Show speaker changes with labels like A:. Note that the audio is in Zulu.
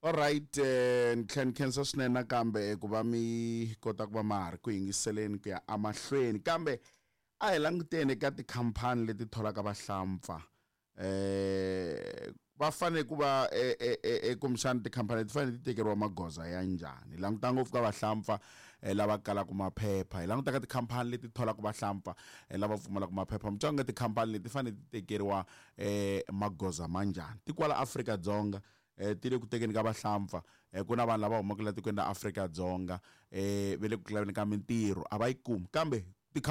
A: All right, nkhensa swinene kambe ku va mi kota ku va ma ha ri ku yingiseleni ku ya amahlweni kambe a hi languteni ka tikhampani leti tholaka vahlampfa va fane ku va kumbexana tikhampani ti fanele ti tekeriwa magoza ya njhani. Hi languta ngopfu ka vahlampfa lava kalaka maphepha, hi languta ka tikhampani leti tholaka vahlampfa lava pfumalaka maphepha. Mitsongo nga tikhampani leti fanele ti tekeriwa magoza ma njhani. Tikwala Afrika-Dzonga ti le ku tekeni ka vahlampfa ku na vanhu lava humaka la tikweni ra Afrika-Dzonga ve le ku laveni ka mintirho a va yi kumi kambe